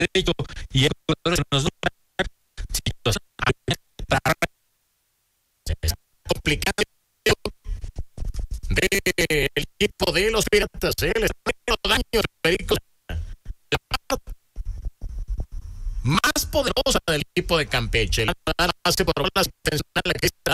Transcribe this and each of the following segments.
derecho y hay jugadores en los dos situación complicado del equipo de los Piratas, le están haciendo daño a los Pericos. La parte más poderosa del equipo de Campeche, la hace por bolas intencional, que está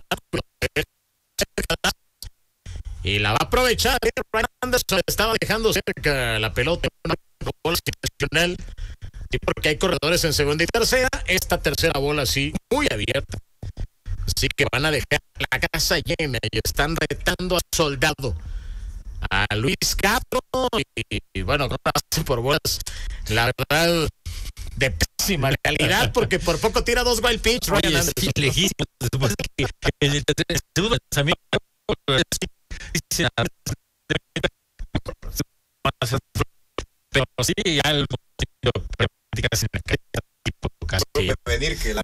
y la va a aprovechar. Ryan Anderson estaba dejando cerca la pelota, una bola intencional, y porque hay corredores en segunda y tercera, esta tercera bola sí muy abierta. Así que van a dejar la casa llena y están retando a Soldado, a Luis Castro y bueno, no hace por bolas, la verdad, de pésima calidad, porque por poco tira 2 wild pitch. Ryan Anderson. Sí, lejísimo. En el segundo lanzamiento pero sí, ya el venir que la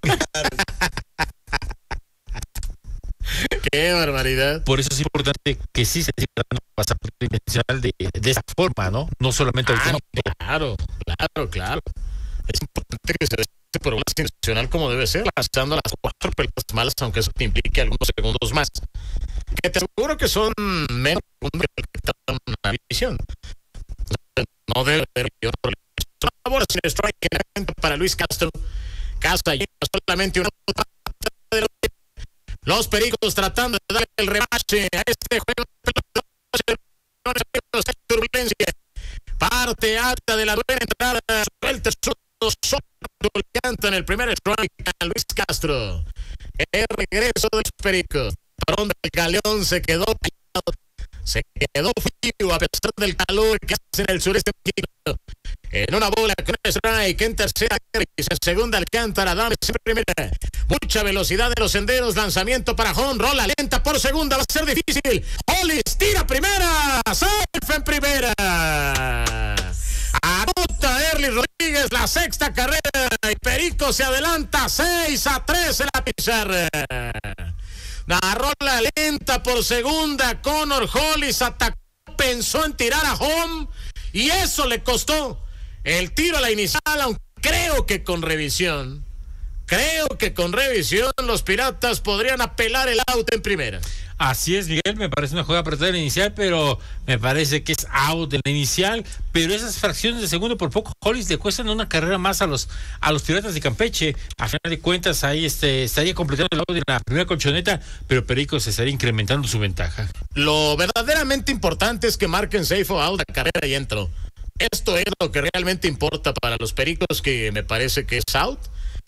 qué barbaridad. Por eso es importante que sí se siga dando pasaporte intencional de esa forma, ¿no? No solamente claro. Es importante que se dé por bola intencional como debe ser, lanzando las 4 pelotas malas, aunque eso te implique algunos segundos más. Que te aseguro que son menos segundos que en una división. No debe haber otro. Una bola sin strike para Luis Castro. Casa llena, solamente una. Los Pericos tratando de darle el rebache a este juego. Turbulencia. Parte alta de la buena entrada. Suelta el canto en el primer strike a Luis Castro. El regreso de los Pericos. Parón del Galeón se quedó frío a pesar del calor que hace en el sureste mexicano. En una bola con strike, en tercera, en segunda Alcántara, Dames en primera. Mucha velocidad de los senderos, lanzamiento para home, rola lenta por segunda, va a ser difícil. Hollis tira primera, safe en primera. Anota Erly Rodríguez la sexta carrera y Perico se adelanta 6-3 en la pizarra. La rola lenta por segunda, Connor Hollis atacó, pensó en tirar a home y eso le costó el tiro a la inicial, aunque creo que con revisión los Piratas podrían apelar el out en primera. Así es, Miguel, me parece una jugada apretada en la inicial, pero me parece que es out en la inicial, pero esas fracciones de segundo por poco Hollis le cuestan una carrera más a los Piratas de Campeche. A final de cuentas ahí estaría completando el out en la primera colchoneta, pero Perico se estaría incrementando su ventaja. Lo verdaderamente importante es que marquen safe o out la carrera y entró. Esto es lo que realmente importa para los Pericos, que me parece que es out.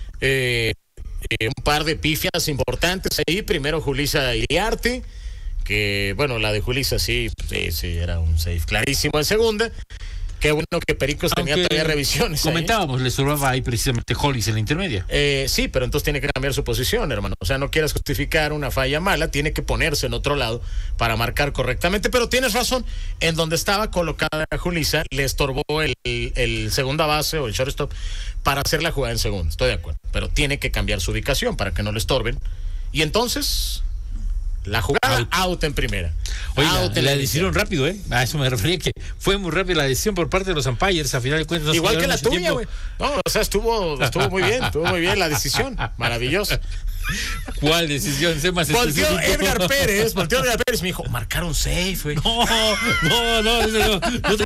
Un par de pifias importantes ahí. Primero Julissa Iriarte, que bueno, la de Julissa sí, era un safe clarísimo en segunda. Qué bueno que Pericos tenía todavía revisiones. Comentábamos, le sobraba ahí precisamente Hollis en la intermedia. Sí, pero entonces tiene que cambiar su posición, hermano. O sea, no quieras justificar una falla mala, tiene que ponerse en otro lado para marcar correctamente. Pero tienes razón, en donde estaba colocada Julissa, le estorbó el segunda base o el shortstop para hacer la jugada en segunda. Estoy de acuerdo, pero tiene que cambiar su ubicación para que no le estorben. Y entonces la jugada out en primera. Oye, la decidieron rápido, a eso me refería, que fue muy rápida la decisión por parte de los umpires, a final de cuentas. Igual que la tuya, güey. No, o sea, estuvo muy bien la decisión, maravillosa. ¿Cuál decisión? Sé más específico. Volteó Edgar Pérez y me dijo, marcaron safe, güey. No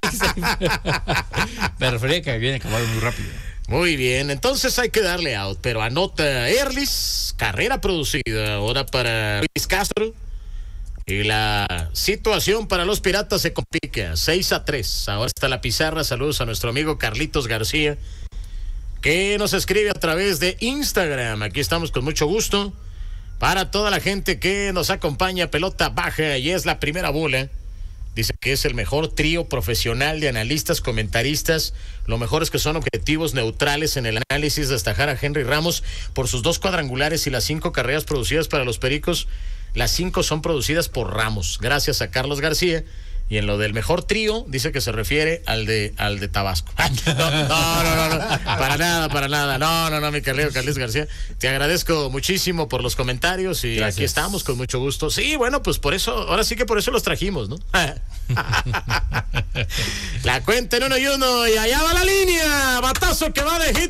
me refería a que habían acabado muy rápido. Muy bien, entonces hay que darle out, pero anota Erlis, carrera producida ahora para Luis Castro, y la situación para los Piratas se complica, 6-3, ahora está la pizarra. Saludos a nuestro amigo Carlitos García, que nos escribe a través de Instagram. Aquí estamos con mucho gusto para toda la gente que nos acompaña. Pelota baja y es la primera bola. Dice que es el mejor trío profesional de analistas, comentaristas. Lo mejor es que son objetivos, neutrales en el análisis. Destacar a Henry Ramos por sus 2 cuadrangulares y las 5 carreras producidas para los Pericos. Las 5 son producidas por Ramos. Gracias a Carlos García. Y en lo del mejor trío, dice que se refiere al de Tabasco. No, para nada. No, mi Carlitos García. Te agradezco muchísimo por los comentarios y Gracias. Aquí estamos con mucho gusto. Sí, bueno, pues por eso, ahora sí que por eso los trajimos, ¿no? La cuenta en 1-1 y allá va la línea. Batazo que va de hit.